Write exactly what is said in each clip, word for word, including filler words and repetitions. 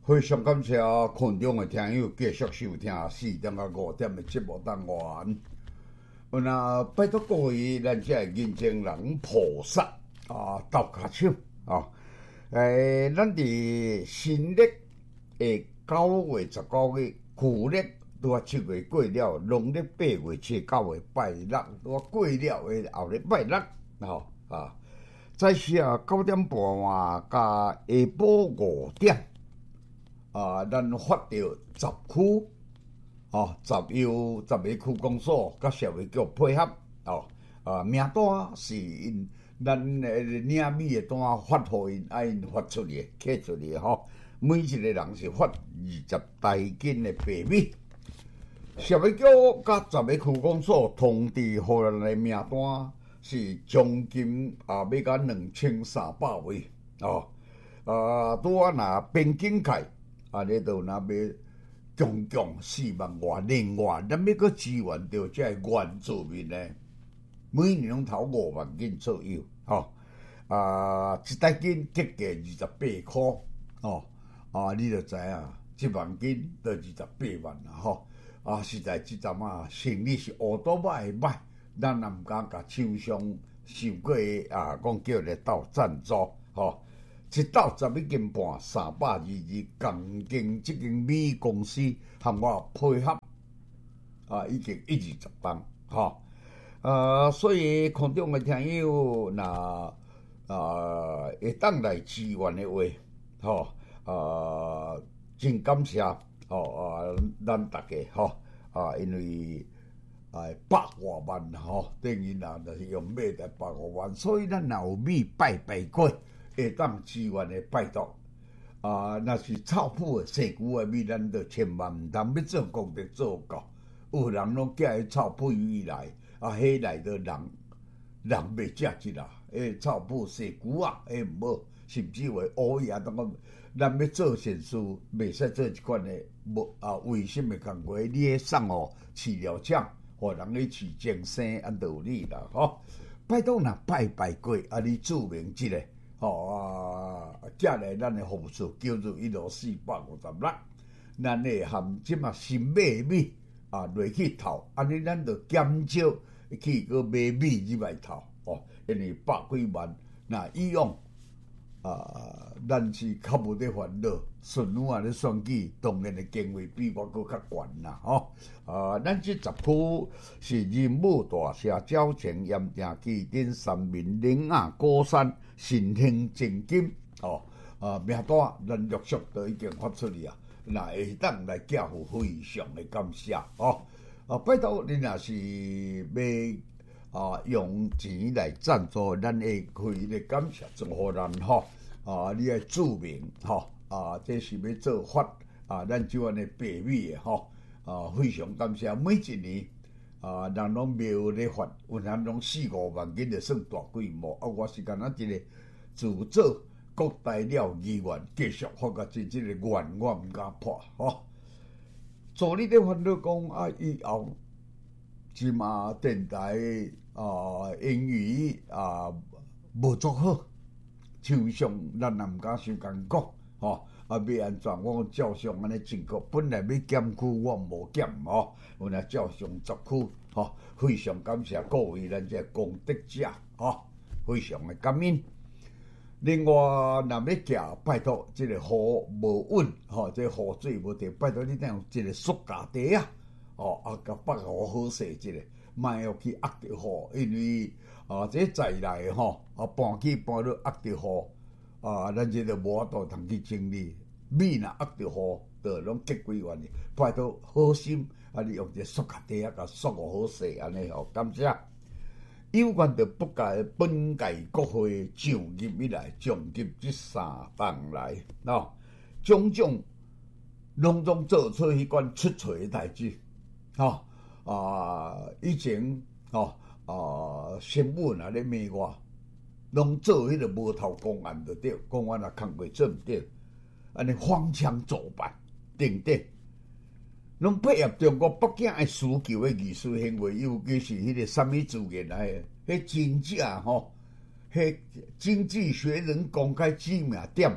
非常感谢群众的听友继续收听四点到五点的节目单元。有那拜托各位，咱这认真人菩萨啊，斗卡手啊！诶，咱伫新历诶九月十九日，旧历拄啊七月过了，农历八月七九月拜六，拄啊过了诶后日拜六吼啊！早时啊九点半啊，甲下晡五点。啊，咱发到十区，哦，十由十个区公所甲社会局配合，哦，啊，名单是因咱诶领米诶单发互因，啊因发出去，刻出去吼。每一个人是发二十台斤诶白米。社会局甲十个区公所通知互咱诶名单是将近啊要甲两千三百位，哦，啊，拄啊若边境界。啊！你都若要强强四万外，另外咱要搁支援到这原住民呢，每年拢投五万斤左右，吼、哦、啊！一台斤价格二十八块，哦啊，你就知影，一万斤到二十八万啦，吼、哦、啊！实在即阵啊，生意是乌多歹歹，咱也毋敢甲厂商受过啊，讲叫来斗赞助，吼、哦。一斗十一斤半，三百二二，共经即间米公司和我配合，啊，已经一二十档，吼、呃，所以空中的听友，那啊会当来支援的话，吼、啊，真感谢，吼啊，咱大家，吼啊，因为啊百外万，吼，等于呐，就是用买来百外万，所以咱若有米拜拜过。会当支援的拜托啊！若是臭腐的细牛的米，咱就千万毋通要做功德做到。有人拢寄迄臭腐鱼来，啊，迄内头人人袂食即啦。迄臭腐细牛啊，迄毋好，甚至为乌鸦当个，咱要做善事，袂使做一款的无啊卫生的工作。你迄送哦饲料厂，互人去饲精生，安道理啦，吼！拜托若拜拜过，啊，你注明即个。吼、哦、啊！寄来咱的户数叫做一路四百五十六，咱会含即嘛新买米啊落去投，安尼咱就减少去个买米入来投哦，因为百几万那以往啊，咱是较无得烦恼。顺路啊咧选举，当然的经费比我搁较悬啦，吼、哦、啊！咱即十区是仁武大社、沼前、盐埕基顶、三民、岭雅、高山。新兴正金哦，啊名单咱陆续都已经发出去啊，那会当来寄付，非常的感谢哦。啊，拜托你若是要啊用钱来赞助，咱会可以来感谢祝福咱吼啊，你爱注明吼啊，这是要做法啊，咱即款的白米的吼啊，非常感谢每一年。啊，人拢庙咧发，有人拢四五万斤就算大规模。啊，我是干那一个自做国大了议员，继续发个真正的愿，我毋敢破吼。昨日咧烦恼讲啊，以后即嘛电台啊英语啊无做好，厂商咱也毋敢伤共讲吼。啊，要安怎？我照常安尼进国，本来要减区，我无减吼，我若照常十区吼，非常感谢各位咱这功德者吼，非常的感恩。另外，若要行拜托，即、这个雨无稳吼，这雨水无停，拜托你等有一个塑胶袋啊，哦啊，甲北河好势即、这个，莫要去压着雨，因为啊，这在来吼啊，搬去搬到压着雨。啊，咱这个无法度通去整理，米若压着雨，就拢结归完哩。拜托好心，啊，你用一个塑胶袋啊，甲塑好势安尼吼，感谢。有关着不界本届国会就任以来，将近这三档来，喏，种种拢总做出迄款出彩的代志，吼啊，以前吼啊，新闻啊咧骂我。拢做迄个无头公案就对，公安也扛袂做毋对，安尼荒腔走板，等等，拢配合中国北京诶需求诶艺术行为，尤其是迄个什么资源来，迄真正吼，迄经济学人公开指名点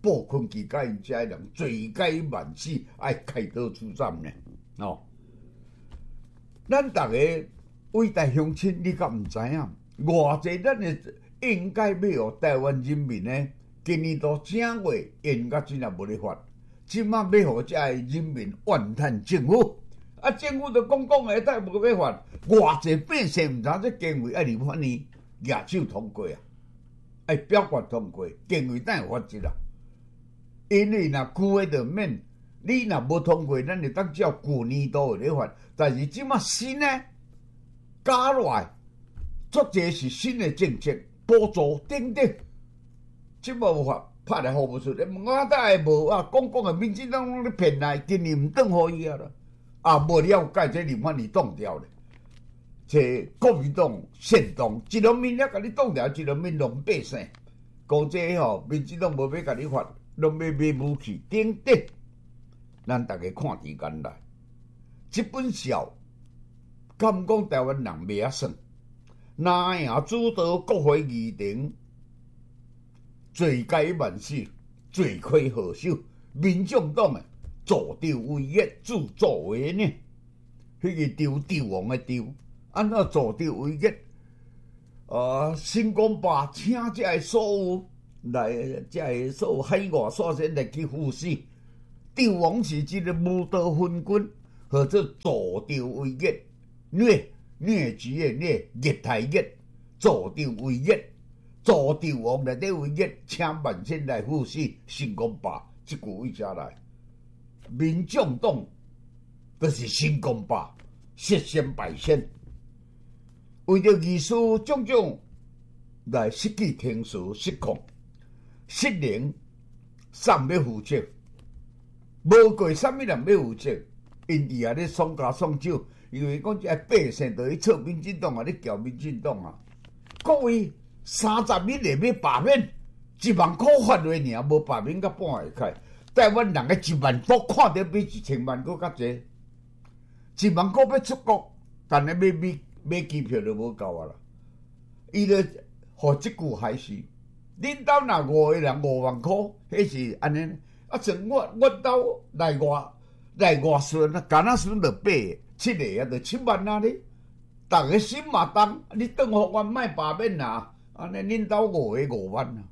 暴困期甲因遮人罪该万死，爱开刀处斩呢？哦，咱逐个伟大乡亲，你敢毋知影？偌济咱的应该要互台湾人民呢？今年度正月应甲真也无咧发，即马要互遮人民怨叹政府，啊，政府就讲讲下，但无要发，偌济百姓毋知这经费爱二万年举手通过啊，爱表决通过，经费等会发一啦。因为若旧的就免，你若无通过，咱就当照旧年度会咧发，但是即马新呢加落来，足济是新的政策补助等等。即无法拍来付不出，我大个无啊，讲讲个民进党拢咧骗来，今年毋当互伊啊啦，啊无了解这立法院挡掉咧，这国民党煽动，一农民了甲你挡掉，一农民农百姓，讲这吼，民进党无要甲你发，拢要买武器等等，咱大家看伫眼内，这本小，敢讲台湾人袂晓算，哪样主导国会议程？罪该万死，罪魁祸首。民众党诶，助紂为虐，助纣为虐。迄个紂紂王诶紂，安怎助紂为虐？啊，新光把请这个所有来，这个所有海外所先来去赴死。紂王是即个武道昏君，或者助紂为虐，虐虐局诶虐，虐待虐，助紂为虐。助紂王内底为虐，请万姓来赴死，新光霸即句为啥来？民众党就是新光霸，失先败先，为着艺术种种来失去天数、失控、失灵，谁要负责？无过啥物人要负责？因伊也咧爽家爽酒，因为讲这百姓就去操民进党啊，咧叫民进党啊，各位。三十日内要罢免，一万块发落尔，无罢免甲半下开。台湾人诶一万多看到比一千万搁较济，一万块要出国，但系买买买机票都无够啊啦。伊就互即句害死。恁兜若五个人五万块，迄是安尼。啊，像我我兜内外内外孙啊，干那孙着八个，七个啊，着七万啊咧。逐个心嘛当，你当互我卖罢免啊！安尼，恁兜五个五万啊！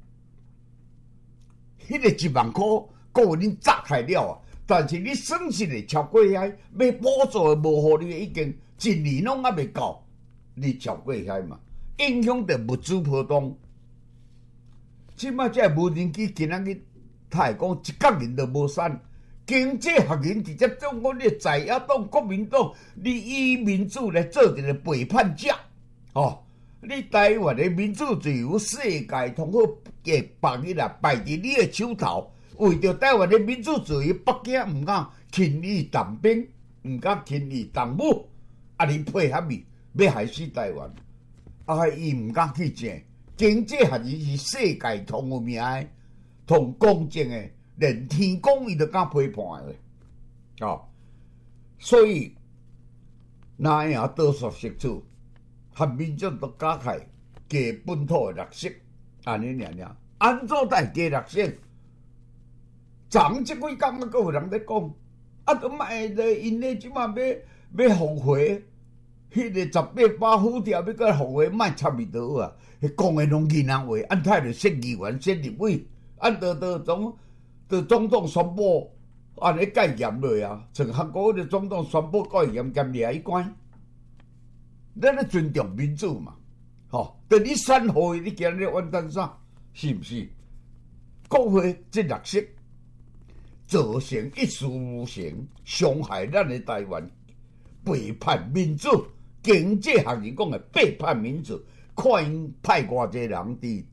迄个一万块，够恁砸开了啊！但是你损失的超过遐，要补助的无互你，已经一年拢还未够，你超过遐嘛，影响着物资波动。即摆这无人机今仔日，他会讲一角人都无散，经济学人直接讲讲你在野党、国民党，你以民主来做一个背叛者，哦。你台湾的民主自由世界通好嘅百日啊，败伫你的手头。为着台湾的民主自由，北京毋敢轻易动兵，毋敢轻易动武，啊！你配合伊，要害死台湾，啊！伊毋敢去争。经济学人是世界通有名的，同公正的，连天公伊都敢批判的，哦。所以哪样多数识处？和民众都加害加本土的绿色，安尼尔尔，安怎才加绿色？昨即几工啊，阁有人咧讲，啊，都卖咧，因咧即马要要复活，迄个十八把虎条要搁复活，卖插伊倒啊！讲的拢囡仔话，安太着选议员、选立委，安得得总得总统宣布安尼戒严落啊！像韩国的总统宣布戒严，监掠伊关。咱咧尊重民主嘛，吼！等你选好伊，你今日完蛋啥？是毋是？国会这绿色造成一事无成，伤害咱的台湾，背叛民主。经济学人讲的背叛民主，看因派偌济人伫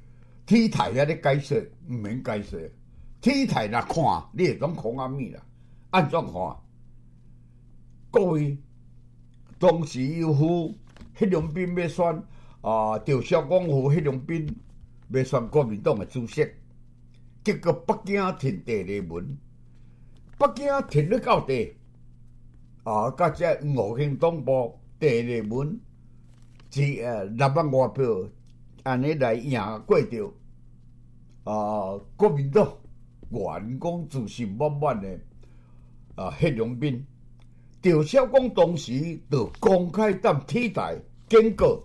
T 台遐咧解说，毋免解说。T 台若看，你会当看阿咪啦？安怎看？各位。当时有副迄两边要选啊，赵少光副迄两边要选国民党的主席，结果北京停第二文，北京停了到底啊，甲这五星党部第二文是呃六万外票，安尼来赢过着啊，国民党员工自信满满的啊，谢龙斌，赵少康当时就公开踮体台警告，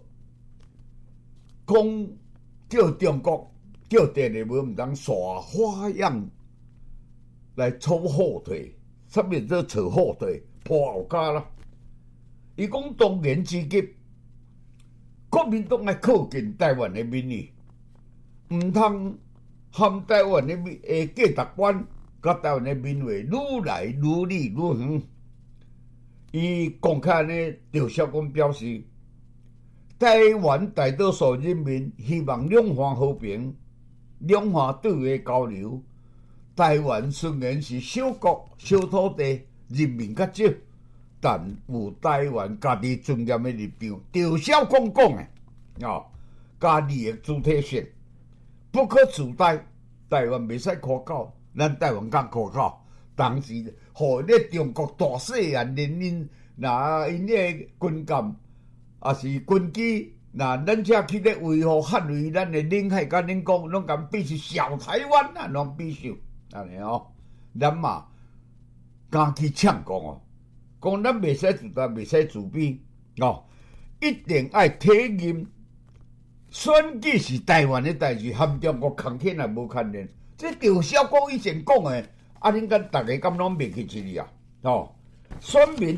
讲叫中国叫第二文毋通耍花样来撮后腿，什么叫扯后腿？破后家啦！伊讲当然之急，国民党爱靠近台湾的民意，毋通含台湾的民诶价值观，甲台湾的民意愈来愈离愈远。伊公开呢，赵少康表示，台湾大多数人民希望两岸和平，两岸对话交流。台湾虽然是小国小土地，人民较少，但有台湾家己尊严的立场。赵少康讲的啊，家己的主体性不可取代。台湾袂使夸口，咱台湾敢夸口。当时，互咧中国大细汉人因，若因咧军舰，也是军机，若咱遮去咧维护捍卫咱的领海，甲恁讲，拢敢必须小台湾啊，拢必须安尼哦。咱嘛敢去呛讲哦，讲咱袂使自大，袂使自卑哦，一定爱体认选举是台湾的代志，含中国空间也无牵连。这赵少康以前讲的。啊！恁敢大家敢拢袂记起哩啊？哦，选民